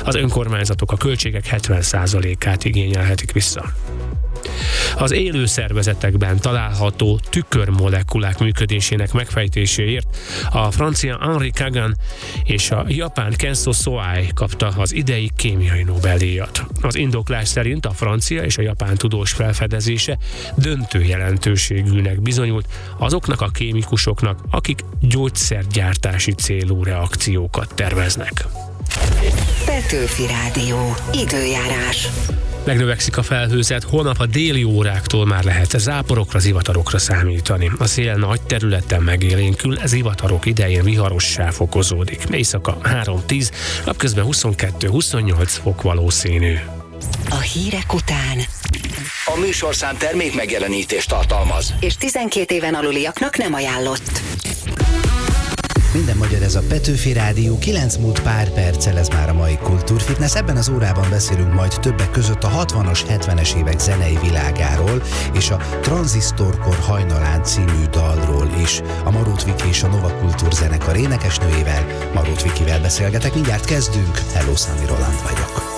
Az önkormányzatok a költségek 70%-át igényelhetik vissza. Az élő szervezetekben található tükörmolekulák működésének megfejtéséért a francia Henri Kagan és a japán Kenzo Soai kapta az idei kémiai Nobel-díjat. Az indoklás szerint a francia és a japán tudós felfedezése döntő jelentőségűnek bizonyult azoknak a kémikusoknak, akik gyógyszergyártási célú reakciókat terveznek. Petőfi Rádió. Időjárás. Megnövekszik a felhőzet, holnap a déli óráktól már lehet záporokra, zivatarokra számítani. A szél nagy területen megélénkül, zivatarok idején viharossá fokozódik. Éjszaka 3-10, napközben 22-28 fok valószínű. A hírek után A műsorszám termék megjelenítést tartalmaz. és 12 éven aluliaknak nem ajánlott. Minden magyar, ez a Petőfi Rádió, 9 múlt pár perccel, ez már a mai Kultúrfitness. Ebben az órában beszélünk majd többek között a 60-as, 70-es évek zenei világáról, és a Tranzisztorkor hajnalán című dalról is. A Marót Viki és a Nova Kultúr zenekar énekesnőjével, Marót Vikivel beszélgetek. Mindjárt kezdünk. Hello, Szani Roland vagyok.